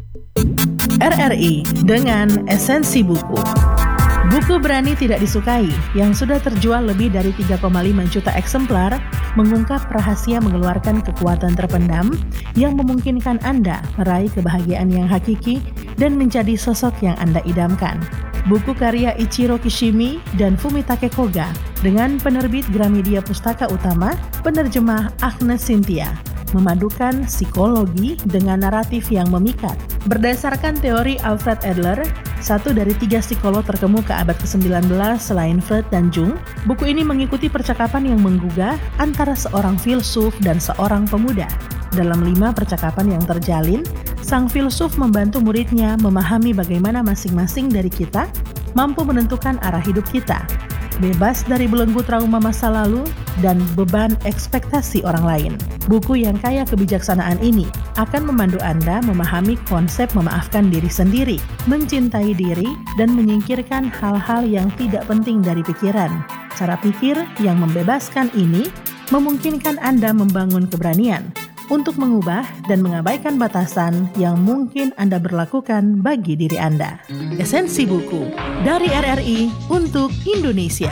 RRI dengan esensi buku. Buku Berani Tidak Disukai yang sudah terjual lebih dari 3,5 juta eksemplar mengungkap rahasia mengeluarkan kekuatan terpendam yang memungkinkan Anda meraih kebahagiaan yang hakiki dan menjadi sosok yang Anda idamkan. Buku karya Ichiro Kishimi dan Fumitake Koga dengan penerbit Gramedia Pustaka Utama, penerjemah Agnes Cynthia, memadukan psikologi dengan naratif yang memikat. Berdasarkan teori Alfred Adler, satu dari 3 psikolog terkemuka abad ke-19 selain Freud dan Jung, buku ini mengikuti percakapan yang menggugah antara seorang filsuf dan seorang pemuda. Dalam 5 percakapan yang terjalin, sang filsuf membantu muridnya memahami bagaimana masing-masing dari kita mampu menentukan arah hidup kita, bebas dari belenggu trauma masa lalu dan beban ekspektasi orang lain. Buku yang kaya kebijaksanaan ini akan memandu Anda memahami konsep memaafkan diri sendiri, mencintai diri, dan menyingkirkan hal-hal yang tidak penting dari pikiran. Cara pikir yang membebaskan ini memungkinkan Anda membangun keberanian untuk mengubah dan mengabaikan batasan yang mungkin Anda berlakukan bagi diri Anda. Esensi buku dari RRI untuk Indonesia.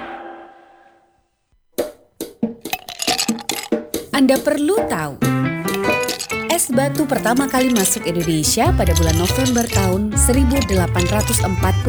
Anda perlu tahu, es batu pertama kali masuk Indonesia pada bulan November tahun 1848.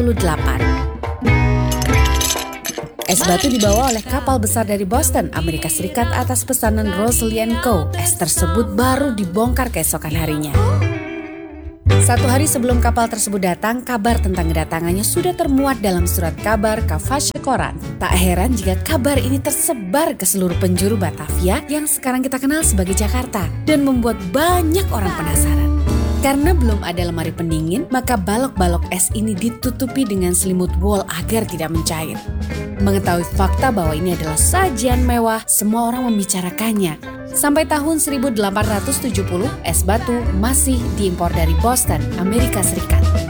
Es batu dibawa oleh kapal besar dari Boston, Amerika Serikat atas pesanan Rosalie & Co. Es tersebut baru dibongkar keesokan harinya. 1 hari sebelum kapal tersebut datang, kabar tentang kedatangannya sudah termuat dalam surat kabar Kavache Koran. Tak heran jika kabar ini tersebar ke seluruh penjuru Batavia yang sekarang kita kenal sebagai Jakarta dan membuat banyak orang penasaran. Karena belum ada lemari pendingin, maka balok-balok es ini ditutupi dengan selimut wol agar tidak mencair. Mengetahui fakta bahwa ini adalah sajian mewah, semua orang membicarakannya. Sampai tahun 1870, es batu masih diimpor dari Boston, Amerika Serikat.